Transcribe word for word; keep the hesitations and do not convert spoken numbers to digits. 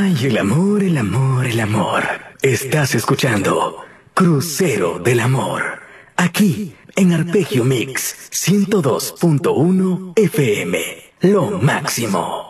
Ay, el amor, el amor, el amor. Estás escuchando Crucero del Amor, aquí en Arpegio Mix ciento dos punto uno F M. Lo máximo.